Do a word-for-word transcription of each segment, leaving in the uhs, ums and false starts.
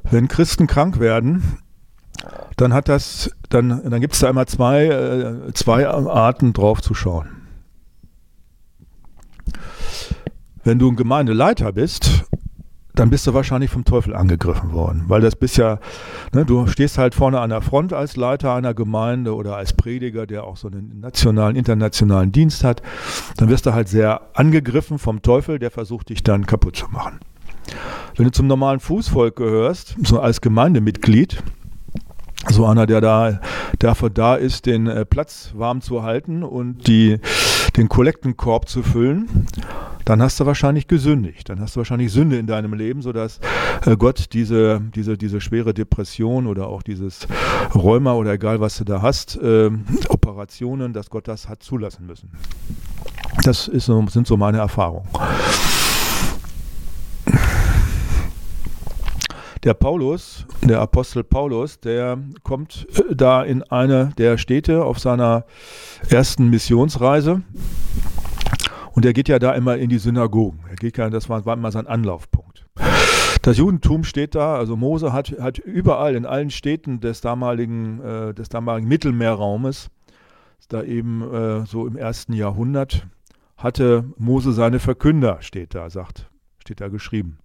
Wenn Christen krank werden, dann hat das, dann, dann gibt es da immer zwei, äh, zwei Arten drauf zu schauen. Wenn du ein Gemeindeleiter bist, dann bist du wahrscheinlich vom Teufel angegriffen worden, weil das bist ja, ne, du stehst halt vorne an der Front als Leiter einer Gemeinde oder als Prediger, der auch so einen nationalen, internationalen Dienst hat, dann wirst du halt sehr angegriffen vom Teufel, der versucht dich dann kaputt zu machen. Wenn du zum normalen Fußvolk gehörst, so als Gemeindemitglied, so einer, der da dafür da ist, den äh, Platz warm zu halten und die, den Kollektenkorb zu füllen, dann hast du wahrscheinlich gesündigt. Dann hast du wahrscheinlich Sünde in deinem Leben, sodass äh, Gott diese, diese, diese schwere Depression oder auch dieses Rheuma oder egal, was du da hast, äh, Operationen, dass Gott das hat zulassen müssen. Das ist so, sind so meine Erfahrungen. Der Paulus, der Apostel Paulus, der kommt da in eine der Städte auf seiner ersten Missionsreise und er geht ja da immer in die Synagogen. Er geht ja, das war, war immer sein Anlaufpunkt. Das Judentum steht da, also Mose hat, hat überall in allen Städten des damaligen, äh, des damaligen Mittelmeerraumes, da eben äh, so im ersten Jahrhundert, hatte Mose seine Verkünder, steht da, sagt, steht da geschrieben.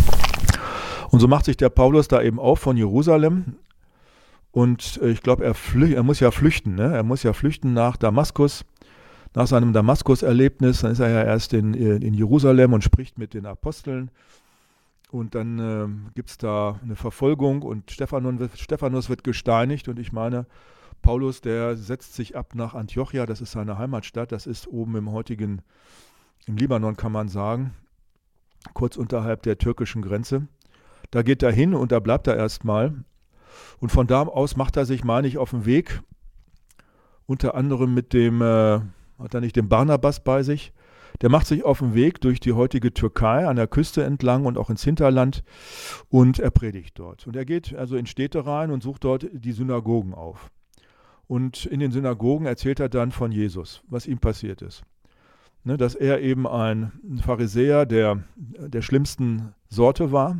Und so macht sich der Paulus da eben auf von Jerusalem und ich glaube, er, er muss ja flüchten, ne? Er muss ja flüchten nach Damaskus, nach seinem Damaskus-Erlebnis, dann ist er ja erst in, in Jerusalem und spricht mit den Aposteln und dann äh, gibt es da eine Verfolgung und Stephanus wird, Stephanus wird gesteinigt und ich meine, Paulus, der setzt sich ab nach Antiochia, das ist seine Heimatstadt, das ist oben im heutigen, im Libanon kann man sagen, kurz unterhalb der türkischen Grenze. Da geht er hin und da bleibt er erstmal. Und von da aus macht er sich, meine ich, auf den Weg. Unter anderem mit dem, äh, hat er nicht den Barnabas bei sich. Der macht sich auf den Weg durch die heutige Türkei an der Küste entlang und auch ins Hinterland und er predigt dort. Und er geht also in Städte rein und sucht dort die Synagogen auf. Und in den Synagogen erzählt er dann von Jesus, was ihm passiert ist. Ne, dass er eben ein Pharisäer der, der schlimmsten Sorte war.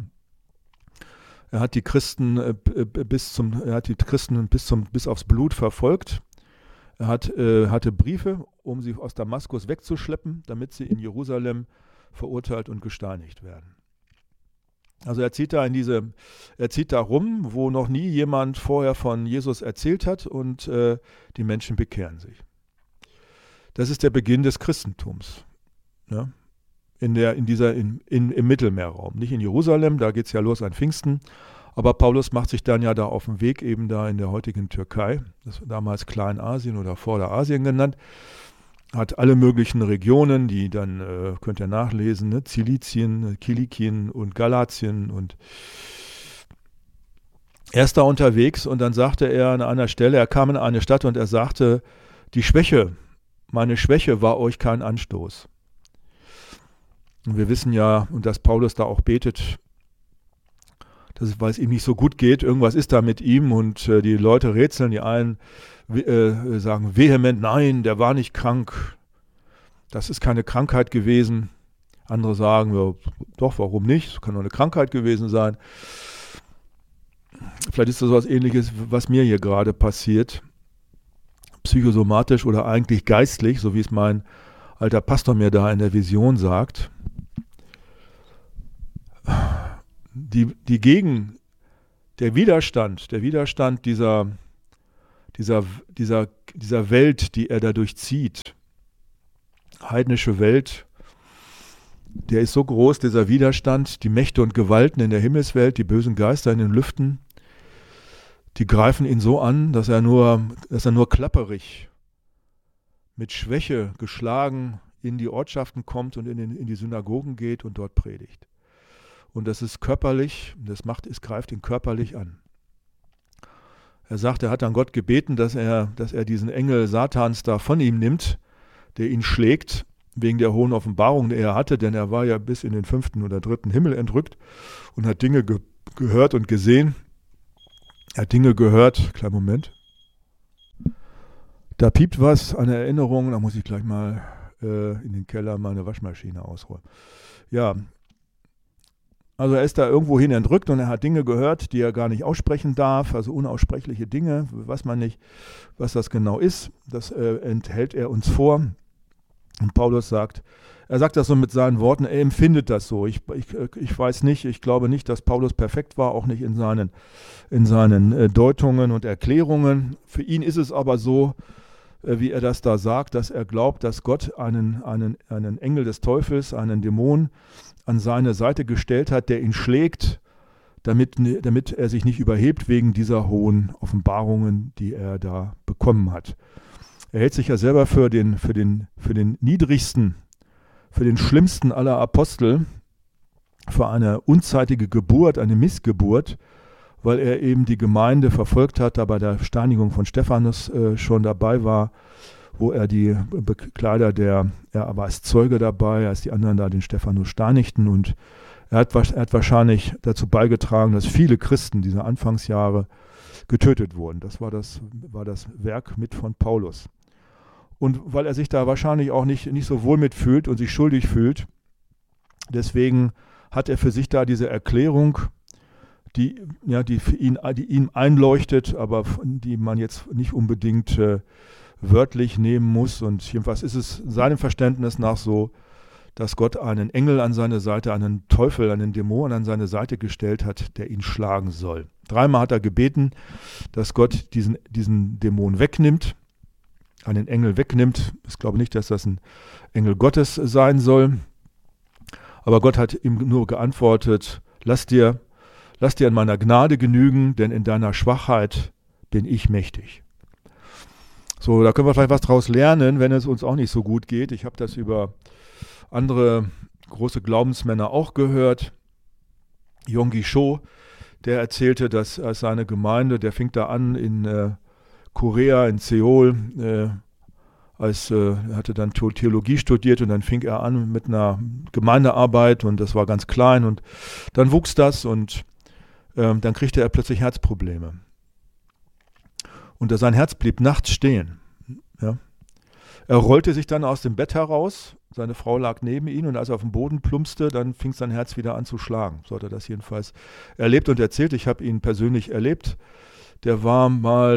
Er hat die Christen äh, bis zum, er hat die Christen bis zum, bis aufs Blut verfolgt. Er hat, äh, hatte Briefe, um sie aus Damaskus wegzuschleppen, damit sie in Jerusalem verurteilt und gesteinigt werden. Also er zieht da in diese, er zieht da rum, wo noch nie jemand vorher von Jesus erzählt hat und äh, die Menschen bekehren sich. Das ist der Beginn des Christentums. Ja? In der, in dieser, in, in, im Mittelmeerraum. Nicht in Jerusalem, da geht es ja los an Pfingsten, aber Paulus macht sich dann ja da auf den Weg, eben da in der heutigen Türkei, das war damals Kleinasien oder Vorderasien genannt, hat alle möglichen Regionen, die dann, äh, könnt ihr nachlesen, ne? Zilizien, Kilikien und Galatien und er ist da unterwegs und dann sagte er an einer Stelle, er kam in eine Stadt und er sagte, die Schwäche, meine Schwäche war euch kein Anstoß. Und wir wissen ja, und dass Paulus da auch betet, dass, weil es ihm nicht so gut geht, irgendwas ist da mit ihm und äh, die Leute rätseln, die einen äh, sagen vehement, nein, der war nicht krank, das ist keine Krankheit gewesen. Andere sagen, ja, doch, warum nicht, es kann doch eine Krankheit gewesen sein. Vielleicht ist das was Ähnliches, was mir hier gerade passiert, psychosomatisch oder eigentlich geistlich, so wie es mein alter Pastor mir da in der Vision sagt. Die, die Gegen, der Widerstand, der Widerstand dieser, dieser, dieser, dieser Welt, die er da durchzieht, heidnische Welt, der ist so groß, dieser Widerstand, die Mächte und Gewalten in der Himmelswelt, die bösen Geister in den Lüften, die greifen ihn so an, dass er nur, dass er nur klapperig, mit Schwäche geschlagen in die Ortschaften kommt und in, den, in die Synagogen geht und dort predigt. Und das ist körperlich, das macht, es greift ihn körperlich an. Er sagt, er hat an Gott gebeten, dass er, dass er diesen Engel Satans da von ihm nimmt, der ihn schlägt, wegen der hohen Offenbarung, die er hatte, denn er war ja bis in den fünften oder dritten Himmel entrückt und hat Dinge ge- gehört und gesehen. Er hat Dinge gehört, kleinen Moment. Da piept was, eine Erinnerung, da muss ich gleich mal äh, in den Keller meine Waschmaschine ausräumen. Ja, Also er ist da irgendwo hin entrückt und er hat Dinge gehört, die er gar nicht aussprechen darf, also unaussprechliche Dinge, weiß man nicht, was das genau ist. Das äh, enthält er uns vor. Und Paulus sagt, er sagt das so mit seinen Worten, er empfindet das so. Ich, ich, ich weiß nicht, ich glaube nicht, dass Paulus perfekt war, auch nicht in seinen, in seinen äh, Deutungen und Erklärungen. Für ihn ist es aber so, äh, wie er das da sagt, dass er glaubt, dass Gott einen, einen, einen Engel des Teufels, einen Dämon, an seine Seite gestellt hat, der ihn schlägt, damit, damit er sich nicht überhebt wegen dieser hohen Offenbarungen, die er da bekommen hat. Er hält sich ja selber für den, für den, für den niedrigsten, für den schlimmsten aller Apostel, für eine unzeitige Geburt, eine Missgeburt, weil er eben die Gemeinde verfolgt hat, da bei der Steinigung von Stephanus äh, schon dabei war, wo er die Bekleider der, er war als Zeuge dabei, als die anderen da den Stephanus steinigten, und er hat, er hat wahrscheinlich dazu beigetragen, dass viele Christen dieser Anfangsjahre getötet wurden. Das war das, war das Werk mit von Paulus. Und weil er sich da wahrscheinlich auch nicht, nicht so wohl mitfühlt und sich schuldig fühlt, deswegen hat er für sich da diese Erklärung, die, ja, die, für ihn, die ihm einleuchtet, aber die man jetzt nicht unbedingt äh, wörtlich nehmen muss. Und jedenfalls ist es seinem Verständnis nach so, dass Gott einen Engel an seine Seite, einen Teufel, einen Dämon an seine Seite gestellt hat, der ihn schlagen soll. Dreimal hat er gebeten, dass Gott diesen, diesen Dämon wegnimmt, einen Engel wegnimmt. Ich glaube nicht, dass das ein Engel Gottes sein soll. Aber Gott hat ihm nur geantwortet, lass dir, lass dir an meiner Gnade genügen, denn in deiner Schwachheit bin ich mächtig. So, da können wir vielleicht was draus lernen, wenn es uns auch nicht so gut geht. Ich habe das über andere große Glaubensmänner auch gehört. Yonggi Cho, der erzählte, dass als seine Gemeinde, der fing da an in äh, Korea, in Seoul, äh, als, äh, er hatte dann Theologie studiert und dann fing er an mit einer Gemeindearbeit und das war ganz klein und dann wuchs das und äh, dann kriegte er plötzlich Herzprobleme. Und sein Herz blieb nachts stehen. Ja. Er rollte sich dann aus dem Bett heraus, seine Frau lag neben ihm und als er auf den Boden plumpste, dann fing sein Herz wieder an zu schlagen. So hat er das jedenfalls erlebt und erzählt. Ich habe ihn persönlich erlebt. Der war mal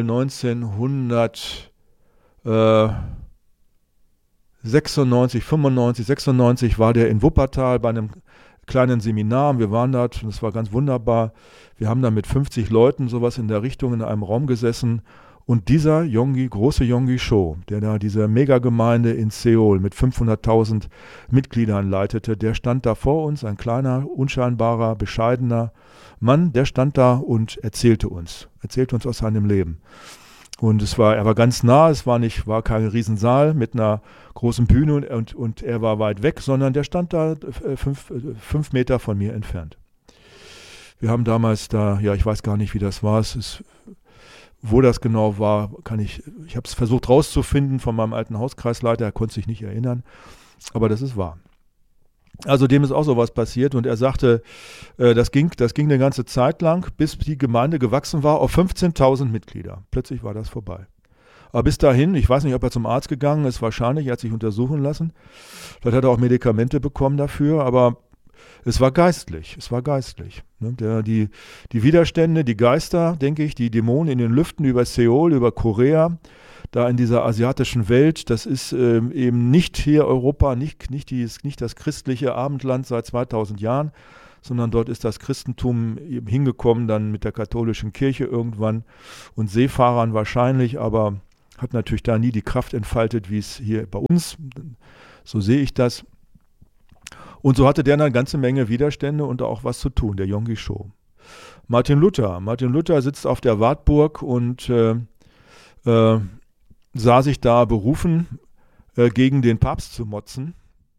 neunzehnhundertsechsundneunzig, fünfundneunzig, sechsundneunzig war der in Wuppertal bei einem kleinen Seminar. Wir waren dort und es war ganz wunderbar. Wir haben da mit fünfzig Leuten sowas in der Richtung in einem Raum gesessen. Und dieser Yonggi, große Yonggi Cho, der da diese Megagemeinde in Seoul mit fünfhunderttausend Mitgliedern leitete, der stand da vor uns, ein kleiner, unscheinbarer, bescheidener Mann, der stand da und erzählte uns, erzählte uns aus seinem Leben. Und es war, er war ganz nah, es war nicht, war kein Riesensaal mit einer großen Bühne und, und, und er war weit weg, sondern der stand da fünf, fünf Meter von mir entfernt. Wir haben damals da, ja, ich weiß gar nicht, wie das war, es ist, wo das genau war, kann ich, ich habe es versucht rauszufinden von meinem alten Hauskreisleiter, er konnte sich nicht erinnern, aber das ist wahr. Also dem ist auch sowas passiert und er sagte, äh, das ging, das ging eine ganze Zeit lang, bis die Gemeinde gewachsen war auf fünfzehntausend Mitglieder. Plötzlich war das vorbei. Aber bis dahin, ich weiß nicht, ob er zum Arzt gegangen ist, wahrscheinlich, er hat sich untersuchen lassen. Vielleicht hat er auch Medikamente bekommen dafür, aber es war geistlich, es war geistlich. Ne? Der, die, die Widerstände, die Geister, denke ich, die Dämonen in den Lüften über Seoul, über Korea, da in dieser asiatischen Welt, das ist ähm, eben nicht hier Europa, nicht, nicht, die, nicht das christliche Abendland seit zweitausend Jahren, sondern dort ist das Christentum eben hingekommen, dann mit der katholischen Kirche irgendwann und Seefahrern wahrscheinlich, aber hat natürlich da nie die Kraft entfaltet, wie es hier bei uns, so sehe ich das. Und so hatte der eine ganze Menge Widerstände und auch was zu tun, der Yonggi Cho. Martin Luther. Martin Luther sitzt auf der Wartburg und äh, äh, sah sich da berufen, äh, gegen den Papst zu motzen.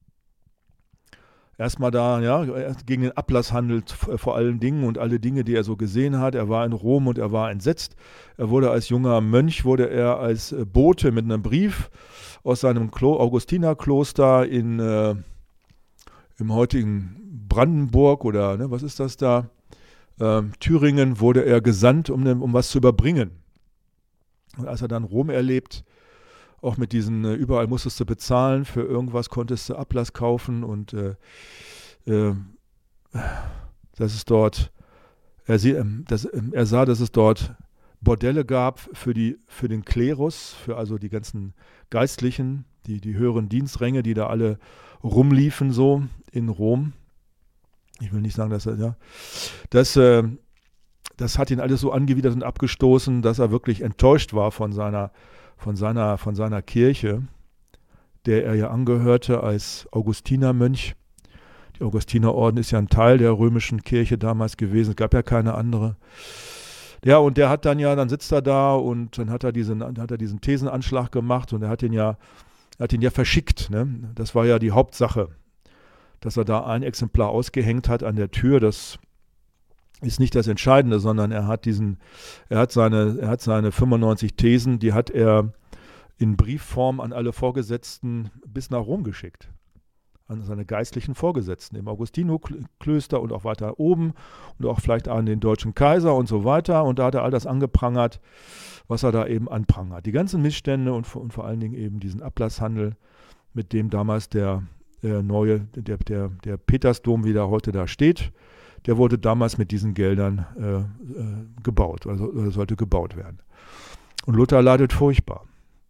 Erstmal da, ja, gegen den Ablasshandel vor allen Dingen und alle Dinge, die er so gesehen hat. Er war in Rom und er war entsetzt. Er wurde als junger Mönch, wurde er als Bote mit einem Brief aus seinem Klo- Augustinerkloster in äh, im heutigen Brandenburg oder ne, was ist das da, ähm, Thüringen, wurde er gesandt, um, um was zu überbringen. Und als er dann Rom erlebt, auch mit diesen, äh, überall musstest du bezahlen, für irgendwas konntest du Ablass kaufen und äh, äh, dass es dort, er, sie, dass, er sah, dass es dort Bordelle gab für, die, für den Klerus, für also die ganzen Geistlichen, die, die höheren Dienstränge, die da alle rumliefen so in Rom. Ich will nicht sagen, dass er, ja, das, äh, das hat ihn alles so angewidert und abgestoßen, dass er wirklich enttäuscht war von seiner, von seiner, von seiner Kirche, der er ja angehörte als Augustinermönch. Der Augustinerorden ist ja ein Teil der römischen Kirche damals gewesen, es gab ja keine andere. Ja, und der hat dann ja, dann sitzt er da und dann hat er diesen, hat er diesen Thesenanschlag gemacht und er hat ihn ja, er hat ihn ja verschickt. Ne? Das war ja die Hauptsache, dass er da ein Exemplar ausgehängt hat an der Tür. Das ist nicht das Entscheidende, sondern er hat diesen, er hat seine, er hat seine fünfundneunzig Thesen, die hat er in Briefform an alle Vorgesetzten bis nach Rom geschickt. An seine geistlichen Vorgesetzten im Augustino-Klöster und auch weiter oben und auch vielleicht an den deutschen Kaiser und so weiter. Und da hat er all das angeprangert, was er da eben anprangert. Die ganzen Missstände und, und vor allen Dingen eben diesen Ablasshandel, mit dem damals der äh, neue, der, der, der Petersdom, wie der heute da steht, der wurde damals mit diesen Geldern äh, äh, gebaut, also äh, sollte gebaut werden. Und Luther leidet furchtbar.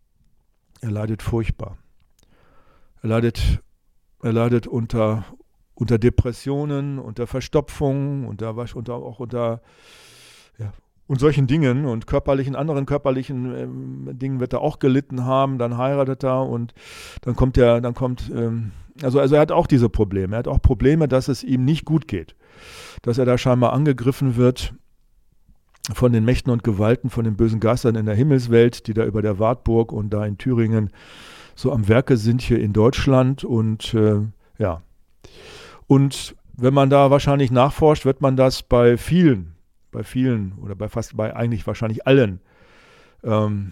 Er leidet furchtbar. Er leidet Er leidet unter, unter Depressionen, unter Verstopfung, unter, unter, auch unter ja, und solchen Dingen und körperlichen, anderen körperlichen ähm, Dingen wird er auch gelitten haben. Dann heiratet er und dann kommt er, dann kommt, ähm, also, also er hat auch diese Probleme. Er hat auch Probleme, dass es ihm nicht gut geht. Dass er da scheinbar angegriffen wird von den Mächten und Gewalten, von den bösen Geistern in der Himmelswelt, die da über der Wartburg und da in Thüringen so am Werke sind hier in Deutschland und äh, ja. Und wenn man da wahrscheinlich nachforscht, wird man das bei vielen, bei vielen oder bei fast, bei eigentlich wahrscheinlich allen, ähm,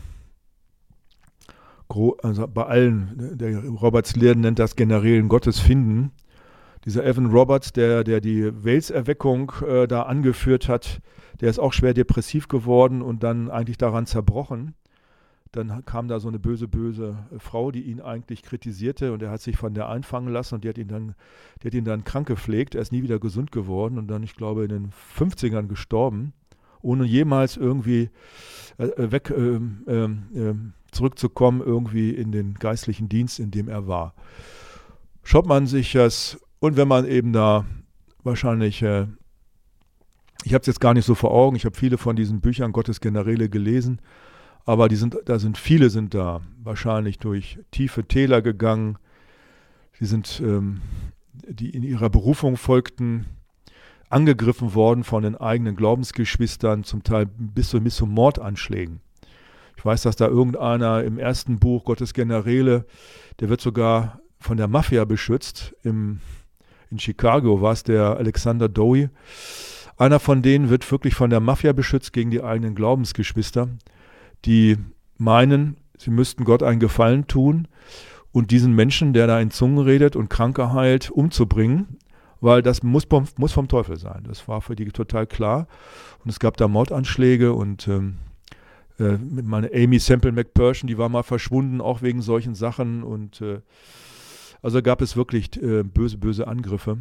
gro- also bei allen, der Roberts Lehre nennt das Generälen Gottes finden. Dieser Evan Roberts, der, der die Wales-Erweckung äh, da angeführt hat, der ist auch schwer depressiv geworden und dann eigentlich daran zerbrochen. Dann kam da so eine böse, böse Frau, die ihn eigentlich kritisierte und er hat sich von der einfangen lassen und die hat ihn dann, die hat ihn dann krank gepflegt. Er ist nie wieder gesund geworden und dann, ich glaube, in den fünfzigern gestorben, ohne jemals irgendwie äh, weg äh, äh, äh, zurückzukommen, irgendwie in den geistlichen Dienst, in dem er war. Schaut man sich das, und wenn man eben da wahrscheinlich, äh, ich habe es jetzt gar nicht so vor Augen, ich habe viele von diesen Büchern Gottes Generäle gelesen, aber die sind, da sind viele sind da wahrscheinlich durch tiefe Täler gegangen, die sind, ähm, die in ihrer Berufung folgten, angegriffen worden von den eigenen Glaubensgeschwistern, zum Teil bis zu, bis zu Mordanschlägen. Ich weiß, dass da irgendeiner im ersten Buch Gottes Generäle, der wird sogar von der Mafia beschützt. Im, in Chicago war es der Alexander Dowie. Einer von denen wird wirklich von der Mafia beschützt gegen die eigenen Glaubensgeschwister, die meinen, sie müssten Gott einen Gefallen tun und diesen Menschen, der da in Zungen redet und Kranke heilt, umzubringen, weil das muss, muss vom Teufel sein. Das war für die total klar. Und es gab da Mordanschläge und ähm, äh, meine Amy Semple McPherson, die war mal verschwunden, auch wegen solchen Sachen. Und äh, also gab es wirklich äh, böse, böse Angriffe.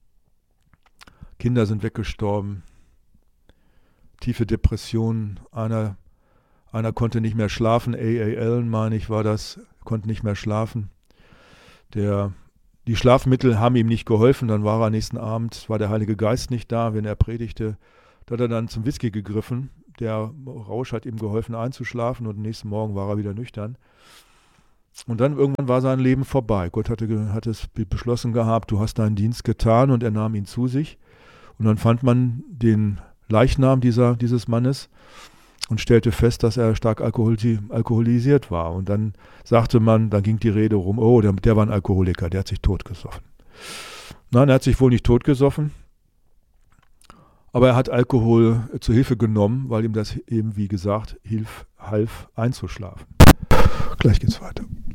Kinder sind weggestorben, tiefe Depressionen, einer Einer konnte nicht mehr schlafen, A A Allen, meine ich, war das, konnte nicht mehr schlafen. Der, die Schlafmittel haben ihm nicht geholfen, dann war er nächsten Abend, war der Heilige Geist nicht da, wenn er predigte. Da hat er dann zum Whisky gegriffen. Der Rausch hat ihm geholfen einzuschlafen und am nächsten Morgen war er wieder nüchtern. Und dann irgendwann war sein Leben vorbei. Gott hatte, hatte es beschlossen gehabt, du hast deinen Dienst getan und er nahm ihn zu sich. Und dann fand man den Leichnam dieser, dieses Mannes und stellte fest, dass er stark alkoholisi- alkoholisiert war. Und dann sagte man, dann ging die Rede rum, oh, der, der war ein Alkoholiker, der hat sich totgesoffen. Nein, er hat sich wohl nicht totgesoffen, aber er hat Alkohol zur Hilfe genommen, weil ihm das eben, wie gesagt, hilf, half einzuschlafen. Gleich geht's weiter.